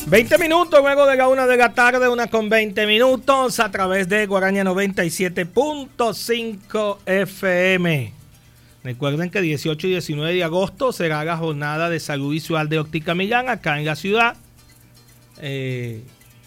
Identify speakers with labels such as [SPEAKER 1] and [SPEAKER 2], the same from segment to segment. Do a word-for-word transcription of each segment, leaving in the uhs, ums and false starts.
[SPEAKER 1] veinte minutos luego de la una de la tarde, una con veinte minutos a través de Guaraña noventa y siete punto cinco F M. Recuerden que dieciocho y diecinueve de agosto será la jornada de salud visual de Óptica Milán acá en la ciudad. Eh,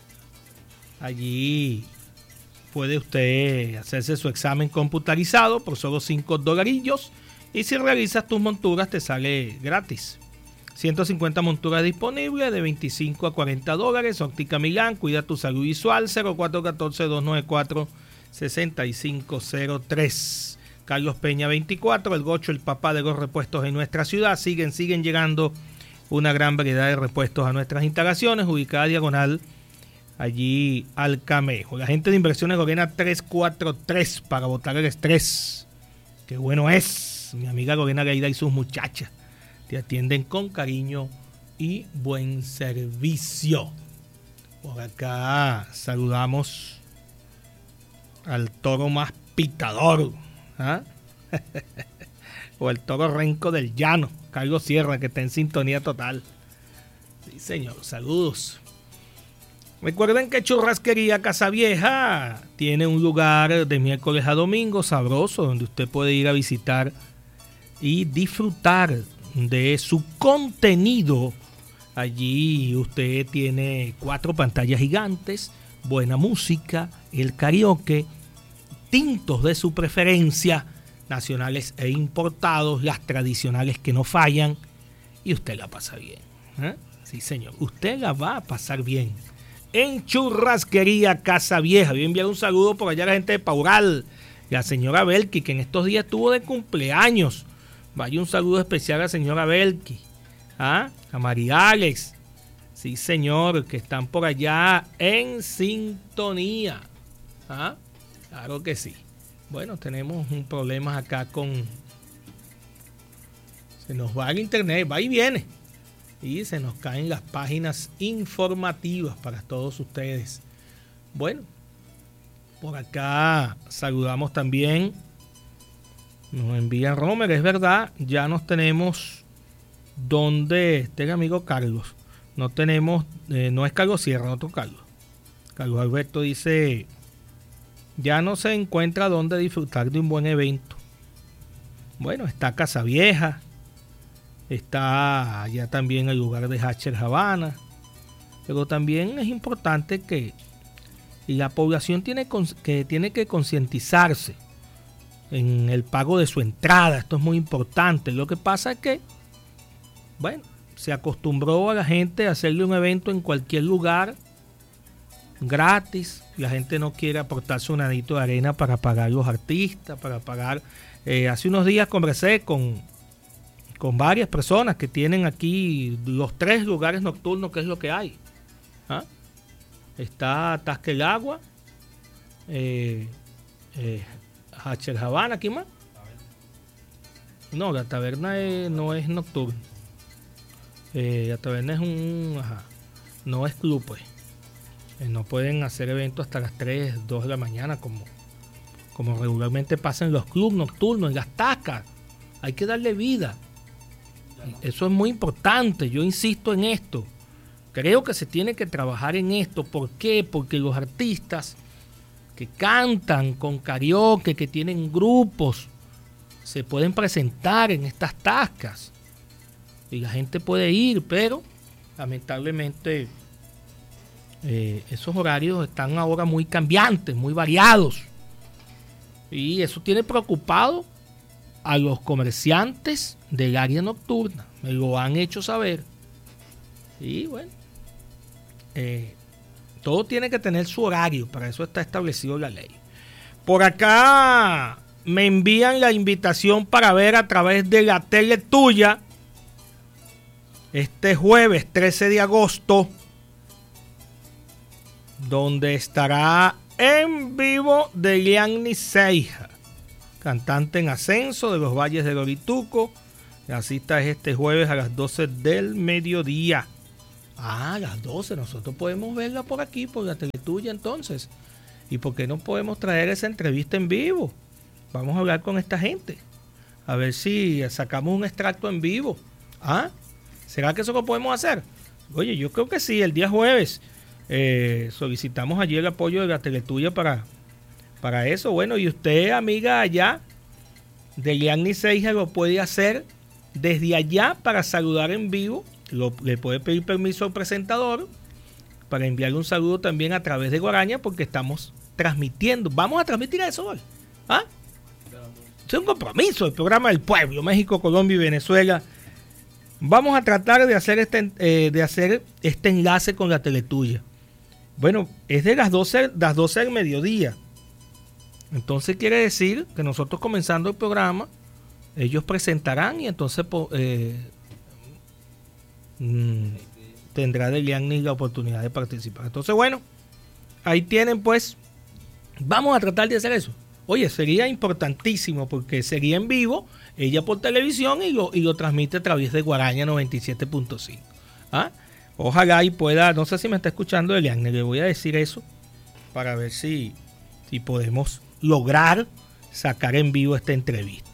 [SPEAKER 1] allí puede usted hacerse su examen computarizado por solo cinco dolarillos y si realizas tus monturas te sale gratis. ciento cincuenta monturas disponibles de veinticinco a cuarenta dólares. Óptica Milán, cuida tu salud visual. Cero cuatro uno cuatro, dos nueve cuatro, seis cinco cero tres. Carlos Peña veinticuatro, el Gocho, el papá de los repuestos en nuestra ciudad. Siguen, siguen llegando una gran variedad de repuestos a nuestras instalaciones, ubicada diagonal allí al Camejo. La gente de Inversiones Lorena trescientos cuarenta y tres para botar el estrés. Qué bueno es. Mi amiga Lorena Gaida y sus muchachas te atienden con cariño y buen servicio. Por acá saludamos al toro más picador, ¿ah? O el toro renco del llano, Carlos Sierra, que está en sintonía total. Sí, señor, saludos. Recuerden que Churrasquería Casa Vieja tiene un lugar de miércoles a domingo sabroso, donde usted puede ir a visitar y disfrutar de su contenido. Allí usted tiene cuatro pantallas gigantes, buena música, el karaoke, tintos de su preferencia, nacionales e importados, las tradicionales que no fallan, y usted la pasa bien, ¿eh? Sí, señor, usted la va a pasar bien en Churrasquería Casa Vieja. Voy a enviar un saludo por allá a la gente de Paural, la señora Belki, que en estos días estuvo de cumpleaños. Vaya un saludo especial a la señora Belki, ¿ah? A María Alex, sí señor, que están por allá en sintonía, ¿ah? Claro que sí. Bueno, tenemos un problema acá con... Se nos va el internet, va y viene. Y se nos caen las páginas informativas para todos ustedes. Bueno, por acá saludamos también... Nos envían Romer, es verdad, ya nos tenemos donde este el amigo Carlos. No tenemos, eh, no es Carlos Sierra, otro Carlos. Carlos Alberto dice, ya no se encuentra donde disfrutar de un buen evento. Bueno, está Casa Vieja, está allá también el lugar de Hatcher Habana, pero también es importante que y la población tiene que, tiene que concientizarse en el pago de su entrada. Esto es muy importante. Lo que pasa es que, bueno, se acostumbró a la gente a hacerle un evento en cualquier lugar gratis. La gente no quiere aportar su nanito de arena para pagar los artistas, para pagar. Eh, hace unos días conversé con, con varias personas que tienen aquí los tres lugares nocturnos, que es lo que hay. ¿Ah? Está Tasca el Agua, eh, eh, Hatcher Habana, ¿quién más? No, la taberna es, no es nocturna. Eh, la taberna es un... Ajá, no es club, pues. Eh, no pueden hacer eventos hasta las tres, dos de la mañana, como, como regularmente pasa en los clubes nocturnos, en las tacas. Hay que darle vida. Eso es muy importante. Yo insisto en esto. Creo que se tiene que trabajar en esto. ¿Por qué? Porque los artistas que cantan con karaoke, que tienen grupos, se pueden presentar en estas tascas y la gente puede ir, pero lamentablemente eh, esos horarios están ahora muy cambiantes, muy variados, y eso tiene preocupado a los comerciantes del área nocturna. Me lo han hecho saber. Y bueno, eh, todo tiene que tener su horario, para eso está establecido la ley. Por acá me envían la invitación para ver a través de la tele tuya este jueves trece de agosto, donde estará en vivo Deliani Seija, cantante en ascenso de los Valles del Orituco. La cita es este jueves a las doce del mediodía. Ah, a las doce, nosotros podemos verla por aquí, por la tele tuya entonces. ¿Y por qué no podemos traer esa entrevista en vivo? Vamos a hablar con esta gente, a ver si sacamos un extracto en vivo. ¿Ah? ¿Será que eso lo podemos hacer? Oye, yo creo que sí, el día jueves eh, solicitamos allí el apoyo de la Teletuya para, para eso. Bueno, y usted, amiga, allá de Liani Seija, lo puede hacer desde allá para saludar en vivo. Lo, le puede pedir permiso al presentador para enviarle un saludo también a través de Guaraña, porque estamos transmitiendo. Vamos a transmitir eso hoy. ¿Ah? Es un compromiso, el programa del pueblo, México, Colombia y Venezuela. Vamos a tratar de hacer este, eh, de hacer este enlace con la Teletuya. Bueno, es de las doce, las doce del mediodía. Entonces quiere decir que nosotros comenzando el programa, ellos presentarán y entonces eh, mmm, tendrá Deliani la oportunidad de participar. Entonces, bueno, ahí tienen pues, vamos a tratar de hacer eso. Oye, sería importantísimo porque sería en vivo, ella por televisión y lo, y lo transmite a través de Guaraña noventa y siete punto cinco. ¿Ah? Ojalá y pueda, no sé si me está escuchando Eliane, le voy a decir eso para ver si, si podemos lograr sacar en vivo esta entrevista.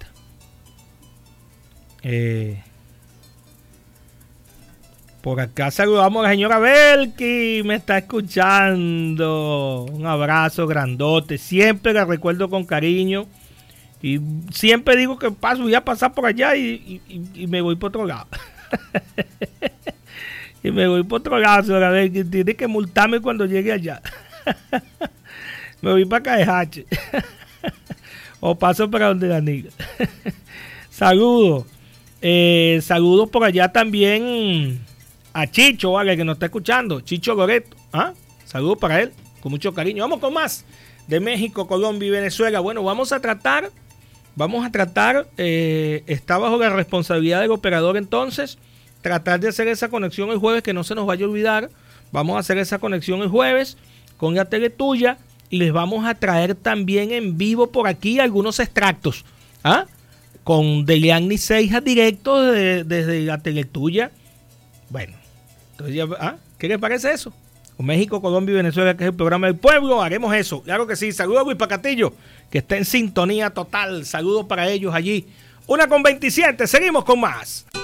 [SPEAKER 1] Eh, por acá saludamos a la señora Belki, me está escuchando. Un abrazo grandote, siempre la recuerdo con cariño y siempre digo que paso, voy a pasar por allá y, y, y me voy por otro lado. Y me voy por otro lado, señora Belki, tiene que multarme cuando llegue allá. Me voy para Caejache. O paso para donde la niga. Saludos. Eh, saludos por allá también a Chicho, vale, que nos está escuchando. Chicho Loreto. ¿Ah? Saludos para él, con mucho cariño. Vamos con más de México, Colombia y Venezuela. Bueno, vamos a tratar, vamos a tratar, eh, está bajo la responsabilidad del operador entonces, tratar de hacer esa conexión el jueves, que no se nos vaya a olvidar. Vamos a hacer esa conexión el jueves con la Teletuya y les vamos a traer también en vivo por aquí algunos extractos, ¿ah? Con Deliani Seija directo de, desde la Teletuya. Bueno, entonces ya, ¿ah? ¿Qué les parece eso? Con México, Colombia y Venezuela, que es el programa del pueblo, haremos eso. Claro que sí. Saludos a Luis Pacatillo, que está en sintonía total. Saludos para ellos allí. Una con veintisiete, seguimos con más.